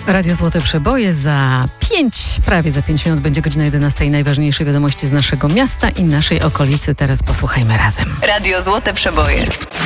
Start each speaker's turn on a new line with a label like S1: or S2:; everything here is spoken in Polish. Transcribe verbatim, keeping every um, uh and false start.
S1: Radio Złote Przeboje za pięć, prawie za pięć minut będzie godzina jedenasta i najważniejsze wiadomości z naszego miasta i naszej okolicy. Teraz posłuchajmy razem.
S2: Radio Złote Przeboje.